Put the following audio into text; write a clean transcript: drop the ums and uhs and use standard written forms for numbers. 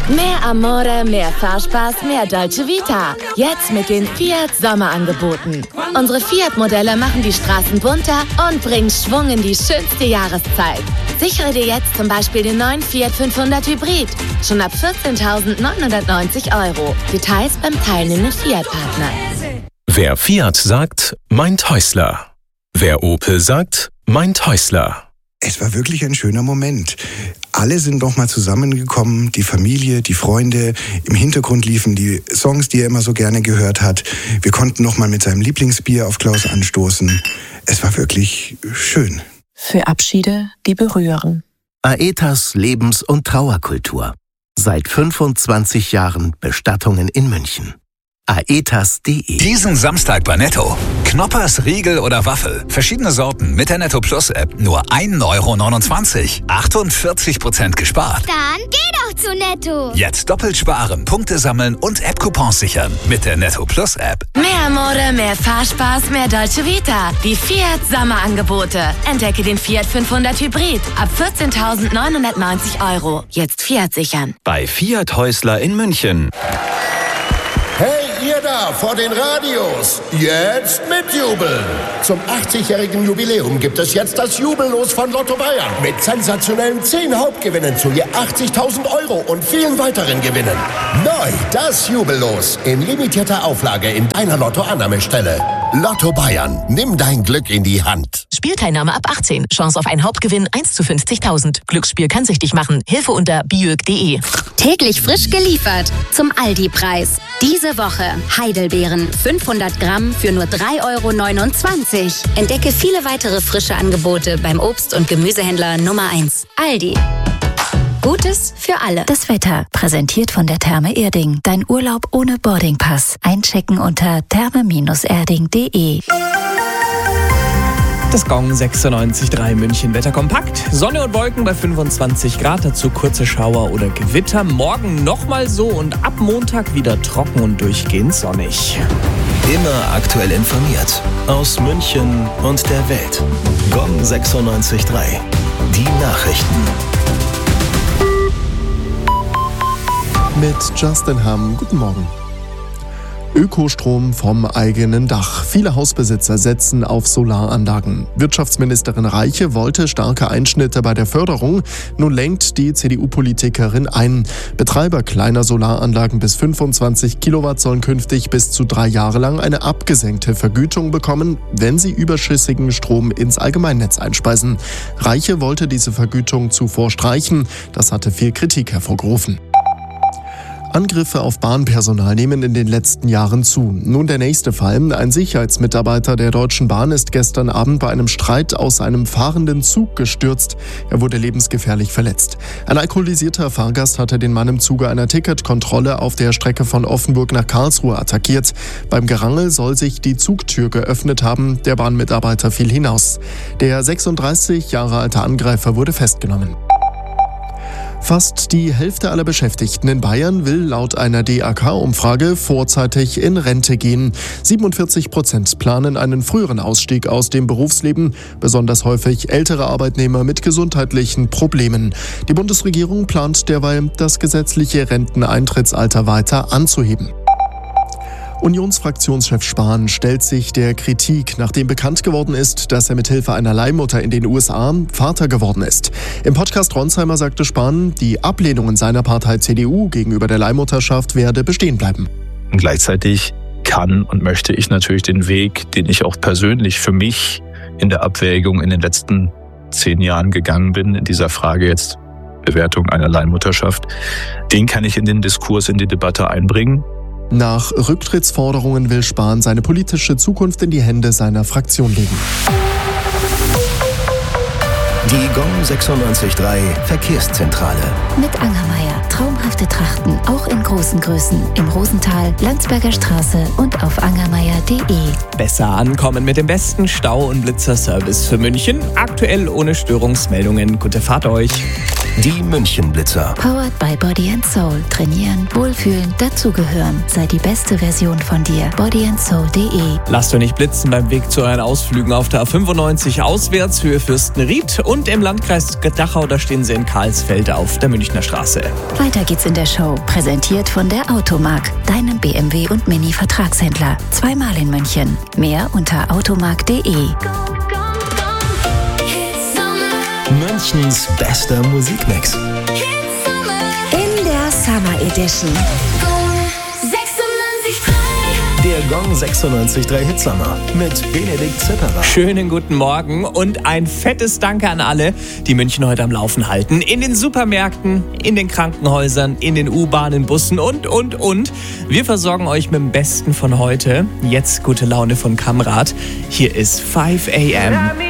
Mehr Amore, mehr Fahrspaß, mehr Dolce Vita. Jetzt mit den Fiat Sommerangeboten. Unsere Fiat-Modelle machen die Straßen bunter und bringen Schwung in die schönste Jahreszeit. Sichere dir jetzt zum Beispiel den neuen Fiat 500 Hybrid. Schon ab 14.990 €. Details beim teilnehmenden Fiat-Partner. Wer Fiat sagt, meint Häusler. Wer Opel sagt, meint Häusler. Es war wirklich ein schöner Moment. Alle sind nochmal zusammengekommen, die Familie, die Freunde. Im Hintergrund liefen die Songs, die er immer so gerne gehört hat. Wir konnten nochmal mit seinem Lieblingsbier auf Klaus anstoßen. Es war wirklich schön. Für Abschiede, die berühren. Aetas Lebens- und Trauerkultur. Seit 25 Jahren Bestattungen in München. Aetas.de. Diesen Samstag bei Netto. Knoppers, Riegel oder Waffel. Verschiedene Sorten mit der Netto Plus App. Nur 1,29 €. 48% gespart. Dann geh doch zu Netto. Jetzt doppelt sparen, Punkte sammeln und App-Coupons sichern. Mit der Netto Plus App. Mehr Amore, mehr Fahrspaß, mehr Dolce Vita. Die Fiat Sommerangebote. Entdecke den Fiat 500 Hybrid. Ab 14.990 €. Jetzt Fiat sichern. Bei Fiat Häusler in München. Hey, ihr da vor den Radios, jetzt mitjubeln! Zum 80-jährigen Jubiläum gibt es jetzt das Jubellos von Lotto Bayern mit sensationellen 10 Hauptgewinnen zu je 80.000 € und vielen weiteren Gewinnen. Neu das Jubellos in limitierter Auflage in deiner Lotto-Annahmestelle. Lotto Bayern, nimm dein Glück in die Hand. Spielteilnahme ab 18. Chance auf einen Hauptgewinn 1 zu 50.000. Glücksspiel kann süchtig machen. Hilfe unter biög.de. Täglich frisch geliefert zum Aldi-Preis. Diese Woche Heidelbeeren 500 Gramm für nur 3,29 €. Entdecke viele weitere frische Angebote beim Obst- und Gemüsehändler Nummer 1. Aldi. Gutes für alle. Das Wetter, präsentiert von der Therme Erding. Dein Urlaub ohne Boardingpass. Einchecken unter therme-erding.de. Das Gong 96,3 München Wetter kompakt. Sonne und Wolken bei 25 Grad, dazu kurze Schauer oder Gewitter. Morgen nochmal so und ab Montag wieder trocken und durchgehend sonnig. Immer aktuell informiert. Aus München und der Welt. Gong 96,3. Die Nachrichten. Mit Justin Hamm, guten Morgen. Ökostrom vom eigenen Dach. Viele Hausbesitzer setzen auf Solaranlagen. Wirtschaftsministerin Reiche wollte starke Einschnitte bei der Förderung. Nun lenkt die CDU-Politikerin ein. Betreiber kleiner Solaranlagen bis 25 Kilowatt sollen künftig bis zu 3 Jahre lang eine abgesenkte Vergütung bekommen, wenn sie überschüssigen Strom ins Allgemeinnetz einspeisen. Reiche wollte diese Vergütung zuvor streichen. Das hatte viel Kritik hervorgerufen. Angriffe auf Bahnpersonal nehmen in den letzten Jahren zu. Nun der nächste Fall. Ein Sicherheitsmitarbeiter der Deutschen Bahn ist gestern Abend bei einem Streit aus einem fahrenden Zug gestürzt. Er wurde lebensgefährlich verletzt. Ein alkoholisierter Fahrgast hatte den Mann im Zuge einer Ticketkontrolle auf der Strecke von Offenburg nach Karlsruhe attackiert. Beim Gerangel soll sich die Zugtür geöffnet haben. Der Bahnmitarbeiter fiel hinaus. Der 36 Jahre alte Angreifer wurde festgenommen. Fast die Hälfte aller Beschäftigten in Bayern will laut einer DAK-Umfrage vorzeitig in Rente gehen. 47% planen einen früheren Ausstieg aus dem Berufsleben, besonders häufig ältere Arbeitnehmer mit gesundheitlichen Problemen. Die Bundesregierung plant derweil, das gesetzliche Renteneintrittsalter weiter anzuheben. Unionsfraktionschef Spahn stellt sich der Kritik, nachdem bekannt geworden ist, dass er mithilfe einer Leihmutter in den USA Vater geworden ist. Im Podcast Ronsheimer sagte Spahn, die Ablehnung in seiner Partei CDU gegenüber der Leihmutterschaft werde bestehen bleiben. Und gleichzeitig kann und möchte ich natürlich den Weg, den ich auch persönlich für mich in der Abwägung in den letzten 10 Jahren gegangen bin, in dieser Frage jetzt Bewertung einer Leihmutterschaft, den kann ich in den Diskurs, in die Debatte einbringen. Nach Rücktrittsforderungen will Spahn seine politische Zukunft in die Hände seiner Fraktion legen. Die Gong 96,3 Verkehrszentrale. Mit Angermeier. Traumhafte Trachten, auch in großen Größen. Im Rosental, Landsberger Straße und auf angermeier.de. Besser ankommen mit dem besten Stau- und Blitzerservice für München. Aktuell ohne Störungsmeldungen. Gute Fahrt euch. Die München-Blitzer. Powered by Body & Soul. Trainieren, wohlfühlen, dazugehören. Sei die beste Version von dir. bodyandsoul.de. Lasst euch nicht blitzen beim Weg zu euren Ausflügen auf der A95 auswärts, Höhe Fürstenried. Und im Landkreis Dachau, da stehen sie in Karlsfeld auf der Münchner Straße. Weiter geht's in der Show. Präsentiert von der Automark, deinem BMW und Mini-Vertragshändler. Zweimal in München. Mehr unter automark.de. Münchens bester Musikmix. In der Summer Edition. Der Gong 96.3 Hitsommer mit Benedikt Zipperer. Schönen guten Morgen und ein fettes Danke an alle, die München heute am Laufen halten. In den Supermärkten, in den Krankenhäusern, in den U-Bahnen, Bussen und. Wir versorgen euch mit dem Besten von heute. Jetzt gute Laune von Kamrat. Hier ist 5 AM.